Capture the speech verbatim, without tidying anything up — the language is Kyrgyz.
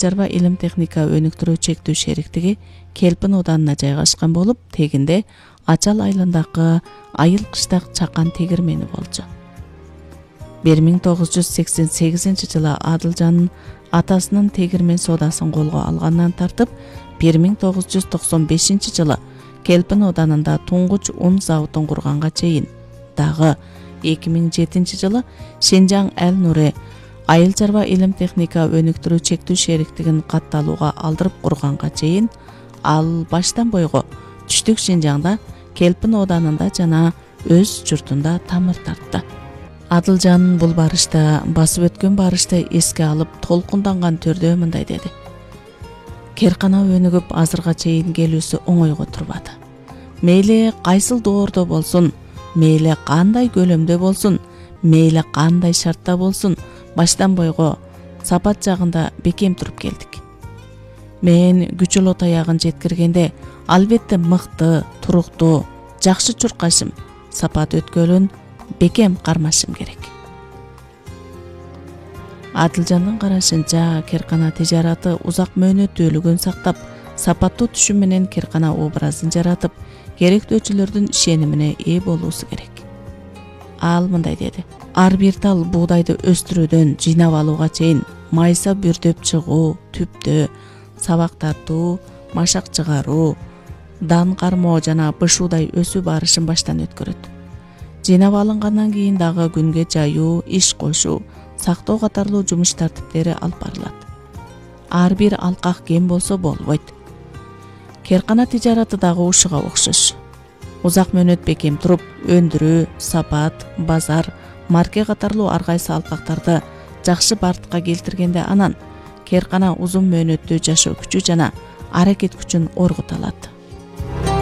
чарба илим техника өнүктүрүү чектүү шериктиги Келпин Оданына жайгашкан болуп, тегинде Ачал айылындагы Айыл кыштак чакан тегирмени болчу. бир миң тогуз жүз сексен сегизинчи жылы Адылжан атасынын тегирмен соодасын колго алгандан тартып, бир миң тогуз жүз токсон бешинчи жылы Келпин Оданында туңгуч un заводун курганга чейин, дагы эки миң жетинчи жылы Шинжаң Әл Нуре Айыл чарба илим техника өнүктүрүү чектүү шериктигин катталууга алдырып курганга чейин, ал баштан бойго түштүк Шинжаңда Келпин Оданында жана өз журтунда тамыр тартты. Адылжан бул барышта басып өткөн барышты эске алып толкунданган түрдө мындай деди: Керкана өнүгүп азырга чейин келүүсү оңойго турбады. Мейли кайсыл доордо болсун, мейли кандай көлөмдө болсун, мейли кандай шартта болсун, баштан бойго сапат жагында бекем туруп келдик. Мен күчөлө таягын жеткиргенде албетте мыкты, туруктуу, жакшы чуркашым, сапат өткөлүн бекем кармашым керек. Адылжандын карашынча, Керкана тижараты узак мөөнөттүүлүгүн сактап, сапаттуу түшүм менен Керкана образын жаратып, керектөөчүлөрдүн ишенимине ээ болуусу керек. Ал мындай деди: ар бир тал буудайды өстүрүүдөн жыйнап алууга чейин майса бүрдөп чыгуу, түптөө, сабак тартуу, машак чыгаруу, дан кармоо жана бышуудай өсүү барышын баштан өткөрөт. Жыйнап алынгандан кийин дагы күнгө жаюу, иш кошуу, сактоо катарлуу жумуш тартиптери алып барылат. Ар бир алкак кем болсо болбойт. Керкана тижараты дагы ушуга окшош. Узак мөөнөт бекем туруп, өндүрүү, сапат, базар, марке катарлуу ар кайсы алкактарды жакшы бартка келтиргенде анан Керкана узун мөөнөттүү жашоо күчү жана аракет күчүн оргута алат.